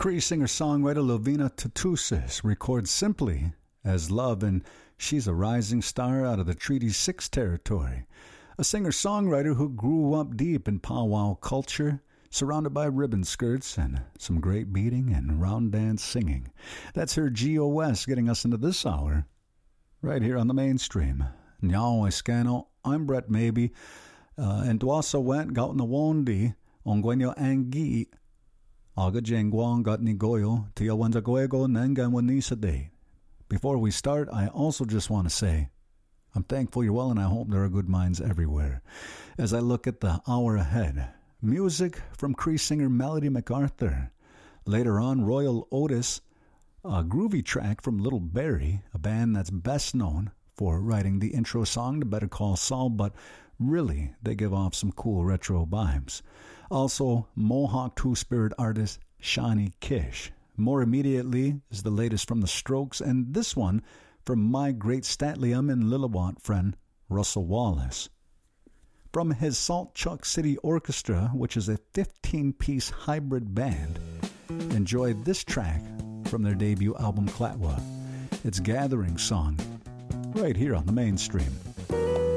Cree singer-songwriter Lovina Tatusis records simply as Love, and she's a rising star out of the Treaty 6 territory. A singer-songwriter who grew up deep in powwow culture, surrounded by ribbon skirts and some great beating and round dance singing. That's her GOS getting us into this hour, right here on the mainstream. Nyao Escano, I'm Brett Maybe, and Dwasa went gaut na wondi, ongwenyo angi, aga jengwang got ni goyo, tia wanza goego nangan wanisa day. Before we start, I also just want to say, I'm thankful you're well, and I hope there are good minds everywhere. As I look at the hour ahead, music from Cree singer Melody MacArthur. Later on, Royal Otis, a groovy track from Little Barrie, a band that's best known for writing the intro song to Better Call Saul, but really, they give off some cool retro vibes. Also, Mohawk two-spirit artist Shawnee Kish. More immediately is the latest from The Strokes, and this one from my great Statlium and Lillawat friend Russell Wallace. From his Salt Chuck City Orchestra, which is a 15-piece hybrid band, enjoy this track from their debut album Clatwa. It's Gathering Song, right here on the mainstream.